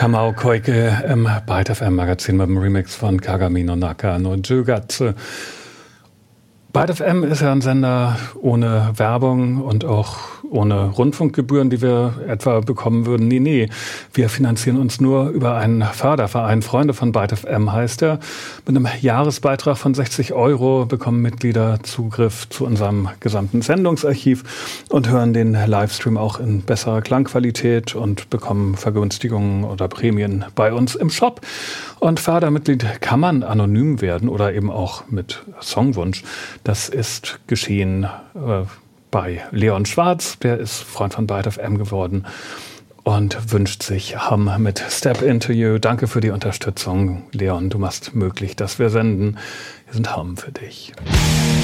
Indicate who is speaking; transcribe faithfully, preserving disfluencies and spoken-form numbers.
Speaker 1: Tamao Koike im Byte F M Magazin mit dem Remix von Kagami no Naka no Jugatsu. Byte F M ist ja ein Sender ohne Werbung und auch ohne Rundfunkgebühren, die wir etwa bekommen würden. Nee, nee, wir finanzieren uns nur über einen Förderverein. Freunde von Byte F M heißt er. Mit einem Jahresbeitrag von sechzig Euro bekommen Mitglieder Zugriff zu unserem gesamten Sendungsarchiv und hören den Livestream auch in besserer Klangqualität und bekommen Vergünstigungen oder Prämien bei uns im Shop. Und Fördermitglied kann man anonym werden oder eben auch mit Songwunsch. Das ist geschehen äh, bei Leon Schwarz, der ist Freund von Byte F M geworden und wünscht sich Hum mit Step Into You. Danke für die Unterstützung, Leon. Du machst möglich, dass wir senden. Wir sind Hum für dich.